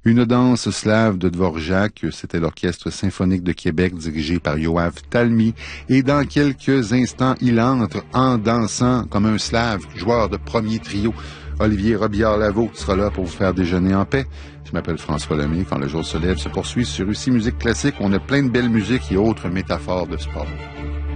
Une danse slave de Dvorak, c'était l'Orchestre symphonique de Québec dirigé par Yoav Talmy. Et dans quelques instants, il entre en dansant comme un slave, joueur de premier trio. Olivier Robillard-Lavaux sera là pour vous faire déjeuner en paix. Je m'appelle François Lemay. Quand le jour se lève se poursuit sur UCI Musique Classique. On a plein de belles musiques et autres métaphores de sport.